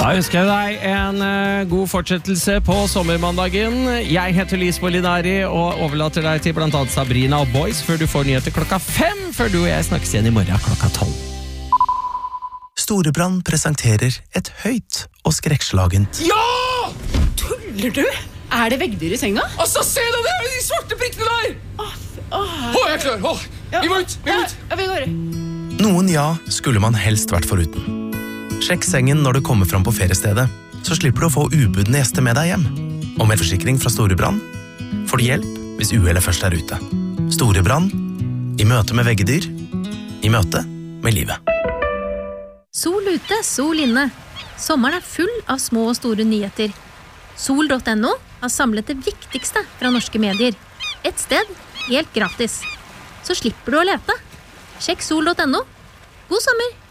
Da ønsker jeg deg en god fortsettelse på sommermandagen. Jeg heter Lise Molinari og overlater deg til blant annet Sabrina og Boys før du får nyheter 5:00, før du og jeg snakkes igjen i morgen 12:00. Storebrand presenterer et høyt og skrekkslagent. Ja! Tuller du? Er det veggdyr i senga? Altså, se deg der, de svarte prikkene der! Jeg er klar. Vi må ut. Ja, vi går. Noen ja skulle man helst vært foruten. Sjekk sengen når du kommer fram på feriestedet, så slipper du å få ubudne gjester med deg hjem. Og med forsikring fra Storebrand får du hjelp hvis uhellet først er ute. Storebrand, i møte med veggedyr, i møte med livet. Sol ute, sol inne. Sommeren er full av små og store nyheter. Sol.no har samlet det viktigste fra norske medier. Et sted, helt gratis. Så slipper du å lete. Sjekk sol.no. God sommer!